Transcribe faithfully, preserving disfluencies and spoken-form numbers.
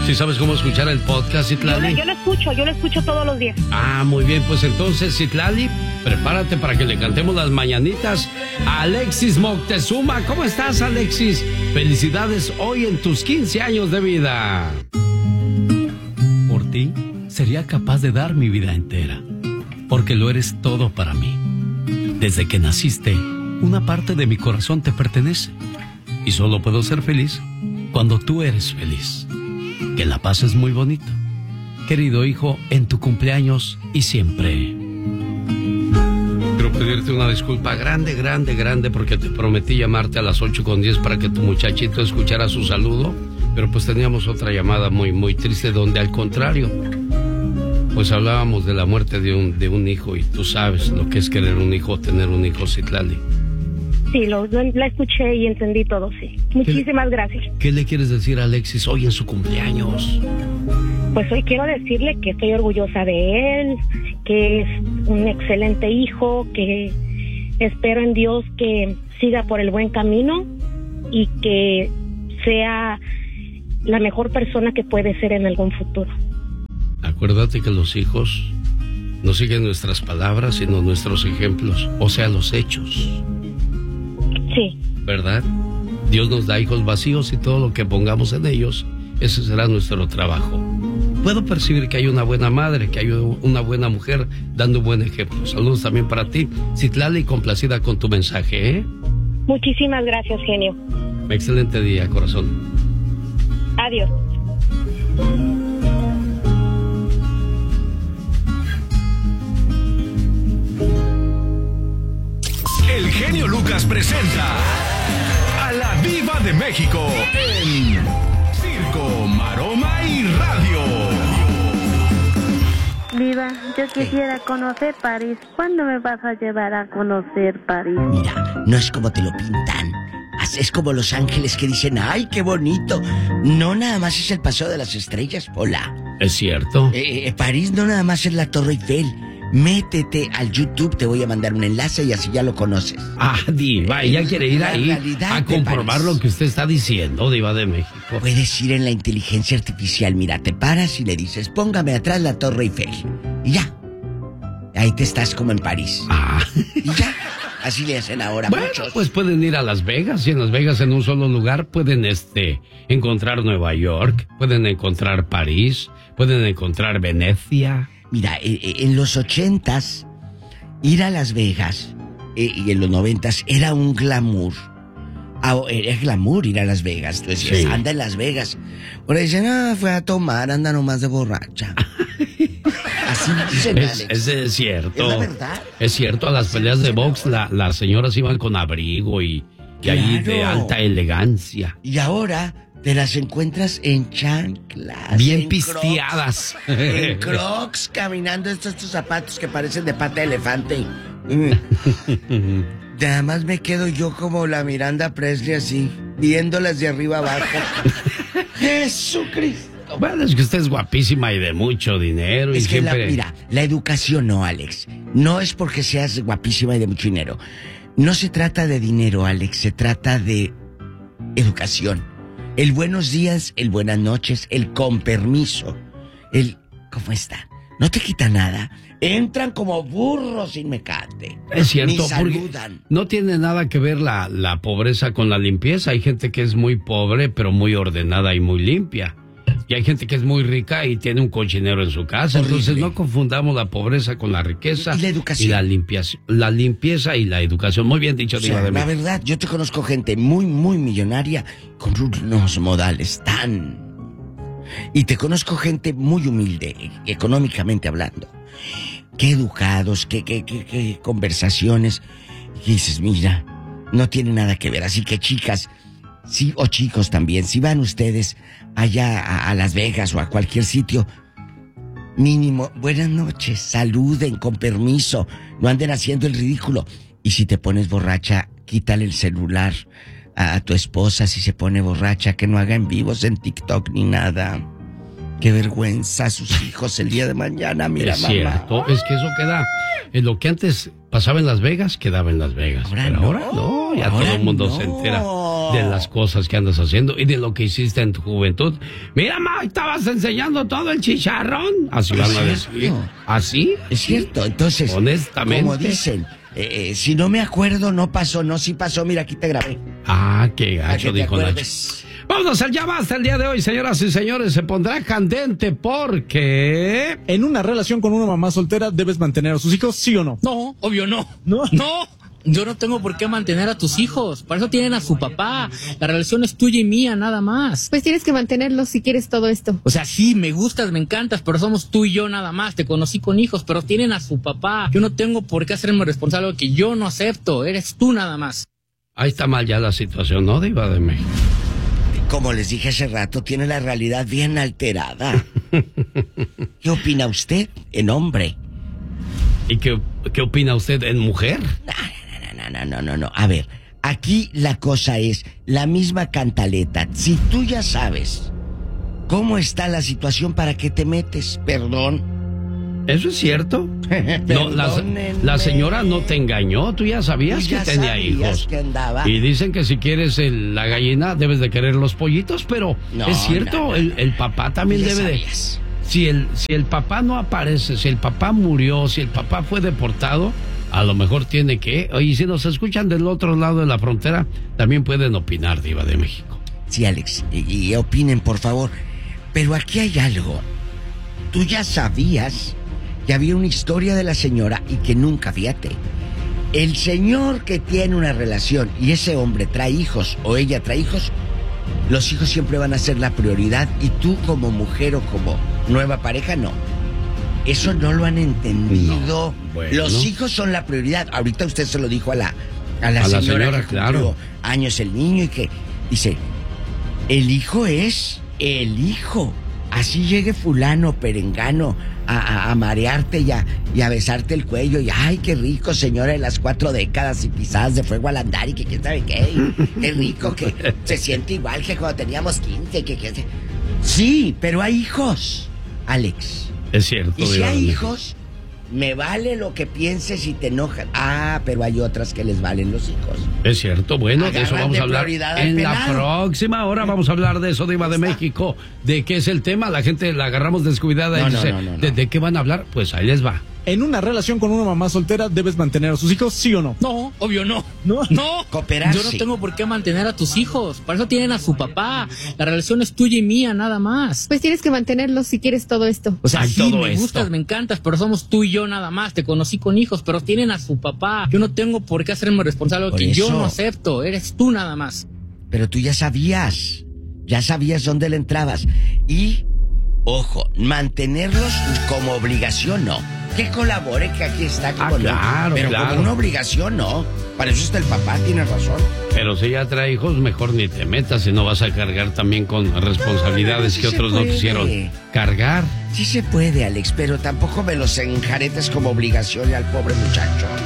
¿Sí sabes cómo escuchar el podcast, Citlali? Yo, yo lo escucho, yo lo escucho todos los días. Ah, muy bien, pues entonces, Citlali, prepárate para que le cantemos las mañanitas a Alexis Moctezuma. ¿Cómo estás, Alexis? Felicidades hoy en tus quince años de vida. Por ti, sería capaz de dar mi vida entera, porque lo eres todo para mí. Desde que naciste, una parte de mi corazón te pertenece, y solo puedo ser feliz cuando tú eres feliz. Que la pases muy bonito, querido hijo, en tu cumpleaños y siempre. Quiero pedirte una disculpa grande, grande, grande, porque te prometí llamarte a las ocho con diez para que tu muchachito escuchara su saludo, pero pues teníamos otra llamada muy, muy triste, donde al contrario, pues hablábamos de la muerte de un, de un hijo, y tú sabes lo que es querer un hijo, tener un hijo, Citlali. Sí, lo, la escuché y entendí todo, sí. Muchísimas ¿Qué, gracias. ¿Qué le quieres decir a Alexis hoy en su cumpleaños? Pues hoy quiero decirle que estoy orgullosa de él, que es un excelente hijo, que espero en Dios que siga por el buen camino y que sea la mejor persona que puede ser en algún futuro. Acuérdate que los hijos no siguen nuestras palabras, sino nuestros ejemplos, o sea, los hechos. Sí. ¿Verdad? Dios nos da hijos vacíos y todo lo que pongamos en ellos, ese será nuestro trabajo. Puedo percibir que hay una buena madre, que hay una buena mujer dando un buen ejemplo. Saludos también para ti, Citlali, complacida con tu mensaje, ¿eh? Muchísimas gracias, genio. Excelente día, corazón. Adiós. El genio Lucas presenta a la Diva de México en Circo, Maroma y Radio. Diva, yo quisiera conocer París. ¿Cuándo me vas a llevar a conocer París? Mira, no es como te lo pintan. Es como Los Ángeles que dicen, ¡ay, qué bonito! No nada más es el Paseo de las Estrellas, Pola. ¿Es cierto? Eh, París no nada más es la Torre Eiffel. Métete al YouTube, te voy a mandar un enlace y así ya lo conoces. Ah, Diva, ella quiere ir ahí a comprobar lo que usted está diciendo, Diva de México. Puedes ir en la inteligencia artificial, mira, te paras y le dices, póngame atrás la Torre Eiffel. Y ya. Ahí te estás como en París. Ah. Y ya. Así le hacen ahora bueno, muchos. Pues pueden ir a Las Vegas, y en Las Vegas en un solo lugar pueden este encontrar Nueva York, pueden encontrar París, pueden encontrar Venecia. Mira, en los ochentas, ir a Las Vegas, y en los noventas, era un glamour. Era glamour ir a Las Vegas. Tú decías, sí, anda en Las Vegas. Ahora dicen, ah, fue a tomar, anda nomás de borracha. Así dicen, es, Alex. Es, es cierto. ¿Es la verdad? Es cierto, a las peleas de box la, las señoras iban con abrigo y, y claro, ahí de alta elegancia. Y ahora te las encuentras en chanclas. Bien en pisteadas. Crocs, en Crocs, caminando estos, estos zapatos que parecen de pata de elefante. Nada más me quedo yo como la Miranda Presley así, viéndolas de arriba abajo. ¡Jesucristo! Bueno, es que usted es guapísima y de mucho dinero. Es y que siempre... la, mira, la educación no, Alex. No es porque seas guapísima y de mucho dinero. No se trata de dinero, Alex. Se trata de educación. El buenos días, el buenas noches, el con permiso. El ¿cómo está? No te quita nada. Entran como burros sin mecate. Es cierto, ni saludan. No tiene nada que ver la, la pobreza con la limpieza. Hay gente que es muy pobre, pero muy ordenada y muy limpia. Y hay gente que es muy rica y tiene un cochinero en su casa. Horrible. Entonces no confundamos la pobreza con la riqueza. Y la educación. Y la limpieza, la limpieza y la educación. Muy bien dicho, o sea, Diva de la México. verdad, yo te conozco gente muy, muy millonaria con unos modales tan... Y te conozco gente muy humilde, económicamente hablando. Qué educados, qué, qué, qué, qué conversaciones. Y dices, mira, no tiene nada que ver. Así que chicas, sí, o chicos también, si van ustedes allá a, a Las Vegas o a cualquier sitio, mínimo, buenas noches, saluden con permiso, no anden haciendo el ridículo. Y si te pones borracha, quítale el celular a, a tu esposa si se pone borracha, que no haga en vivos en TikTok ni nada. Qué vergüenza a sus hijos el día de mañana, mira, es mamá. cierto, es que eso queda en lo que antes pasaba en Las Vegas, quedaba en Las Vegas. Ahora Pero no, ahora no, ya ahora todo el mundo no. se entera de las cosas que andas haciendo y de lo que hiciste en tu juventud. Mira, ma, estabas enseñando todo el chicharrón. Así Es van a decir. cierto. ¿Así? Es cierto, entonces, Honestamente. como dicen, eh, eh, si no me acuerdo, no pasó, no, sí pasó, mira, aquí te grabé. Ah, qué Para gacho, que te dijo Nacho. acuerdes. Vamos al ya basta el día de hoy, señoras y señores. Se pondrá candente porque... En una relación con una mamá soltera, ¿debes mantener a sus hijos, sí o no? No, obvio no. No. No. Yo no tengo por qué mantener a tus hijos. Para eso tienen a su papá. La relación es tuya y mía, nada más. Pues tienes que mantenerlos si quieres todo esto. O sea, sí, me gustas, me encantas, pero somos tú y yo nada más. Te conocí con hijos, pero tienen a su papá. Yo no tengo por qué hacerme responsable de lo que yo no acepto. Eres tú nada más. Ahí está mal ya la situación, ¿no, Diva de México? Como les dije hace rato, tiene la realidad bien alterada. ¿Qué opina usted en hombre? ¿Y qué, qué opina usted en mujer? No, no, no, no, no. A ver, aquí la cosa es la misma cantaleta. Si tú ya sabes cómo está la situación, ¿para qué te metes? Perdón. ¿Eso es cierto? No, la, la señora no te engañó, tú ya sabías Tú ya que tenía sabías hijos. que andaba. Y dicen que si quieres el- la gallina, debes de querer los pollitos, pero No, es cierto, no, no, el, no. el papá también Ya debe de... sabías. Si el, si el papá no aparece, si el papá murió, si el papá fue deportado, a lo mejor tiene que... Oye, si nos escuchan del otro lado de la frontera, también pueden opinar, Diva de México. Sí, Alex, y, y opinen, por favor. Pero aquí hay algo. Tú ya sabías que había una historia de la señora y que nunca, fíjate. El señor que tiene una relación y ese hombre trae hijos o ella trae hijos, los hijos siempre van a ser la prioridad y tú como mujer o como nueva pareja, no. Eso no lo han entendido. No, bueno. Los hijos son la prioridad. Ahorita usted se lo dijo a la, a la A la señora, señora, que cumplió claro. años el niño y que dice, el hijo es el hijo. Así llegue fulano, perengano, a, a, a marearte y a, y a besarte el cuello. Y ay, qué rico, señora de las cuatro décadas y pisadas de fuego al andar y que quién sabe qué. Y qué rico que se siente igual que cuando teníamos quince. Que, que, sí, pero hay hijos, Alex. Es cierto, Y si Diva de hay México. hijos, me vale lo que pienses y te enojas. Ah, pero hay otras que les valen los hijos. Es cierto, bueno, de eso Agarran vamos de a hablar prioridad al en la pelado. próxima hora. Vamos a hablar de eso, Diva de México. ¿De qué es el tema? La gente la agarramos descuidada No, y no, dice, no, no, no. ¿de, de qué van a hablar? Pues ahí les va. En una relación con una mamá soltera, ¿debes mantener a sus hijos, sí o no? No, obvio no. No. No. Cooperarse. Yo no tengo por qué mantener a tus hijos. Para eso tienen a su papá. La relación es tuya y mía, nada más. Pues tienes que mantenerlos si quieres todo esto. O sea, Hay sí, todo me esto. gustas, me encantas, pero somos tú y yo nada más. Te conocí con hijos, pero tienen a su papá. Yo no tengo por qué hacerme responsable de lo Por que yo eso. no acepto. Eres tú nada más. Pero tú ya sabías. Ya sabías dónde le entrabas. Y, ojo, mantenerlos como obligación, no. Que colabore, que aquí está. Ah, como no. claro, Pero claro. como una obligación, no. Para eso está el papá, tiene razón. Pero si ya trae hijos, mejor ni te metas, si no vas a cargar también con responsabilidades Sí que se otros no puede. quisieron cargar. Sí se puede, Alex, pero tampoco me los enjaretes como obligación al pobre muchacho.